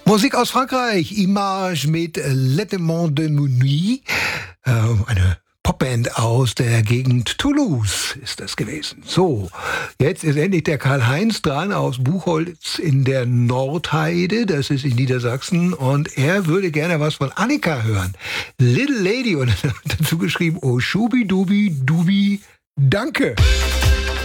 Musik aus Frankreich, Image mit Lettement de Minuit, eine Popband aus der Gegend Toulouse ist das gewesen. So, jetzt ist endlich der Karl-Heinz dran aus Buchholz in der Nordheide, das ist in Niedersachsen, und er würde gerne was von Annika hören. Little Lady, und dazu geschrieben, oh Schubi-Dubi-Dubi, danke.